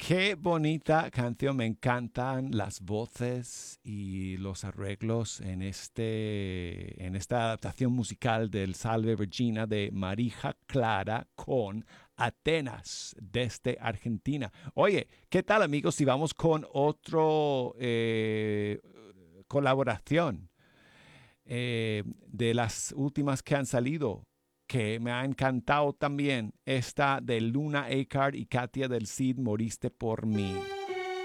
Qué bonita canción, me encantan las voces y los arreglos en esta adaptación musical del Salve Regina de Marija Clara con Atenas desde Argentina. Oye, ¿qué tal amigos si vamos con otro colaboración de las últimas que han salido? Que me ha encantado también esta de Luna Eckhart y Katia del Cid, Moriste por mí.